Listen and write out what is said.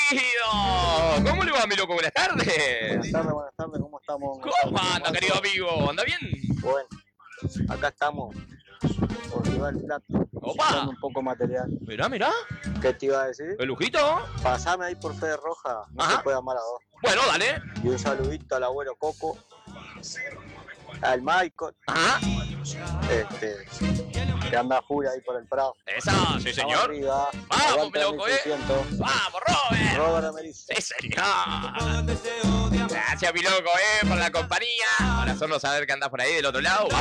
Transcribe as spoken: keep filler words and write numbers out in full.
querido! ¿Cómo le va, mi loco? Buenas tardes. Buenas tardes, buenas tardes, ¿cómo estamos? ¿Cómo anda, querido amigo? ¿Anda bien? Bueno, acá estamos por llevar el plato. Opa. Un poco material. Mirá, mirá. ¿Qué te iba a decir? ¿El lujito? Pasame ahí por Fede Roja, no Ajá. se puede amar a dos. Bueno, dale. Y un saludito al abuelo Coco, al Michael, Ajá. este, que anda full ahí por el Prado. Esa, sí, Vamos señor. arriba. Vamos, Aguanta mi loco, mil eh. seiscientos. Vamos, Robert. Robert Ameris. Sí, señor. Gracias, mi loco, eh, por la compañía. Para hacernos saber que andás por ahí del otro lado.